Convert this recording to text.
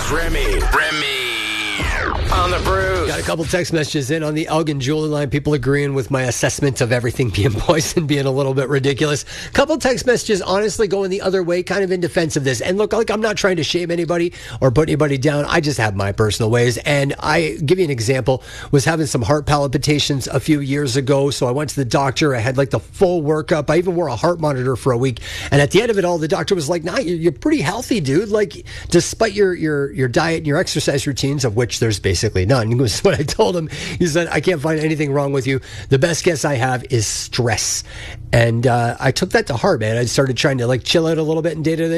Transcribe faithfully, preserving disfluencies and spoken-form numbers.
is Remy. Remy on the Brews. Got a couple text messages in on the Elgin Jewelry line. People agreeing with my assessment of everything being poison being a little bit ridiculous. Couple text messages honestly going the other way, kind of in defense of this. And look, like I'm not trying to shame anybody or put anybody down. I just have my personal ways. And I give you an example. Was having some heart palpitations a few years ago. So I went to the doctor. I had like the full workup. I even wore a heart monitor for a week. And at the end of it all, the doctor was like, "Nah, you're, you're pretty healthy, dude. Like, despite your your your diet and your exercise routines, of which there's basically none." Was what I told him. He said, "I can't find anything wrong with you. The best guess I have is stress." And uh, I took that to heart, man. I started trying to like chill out a little bit and day to day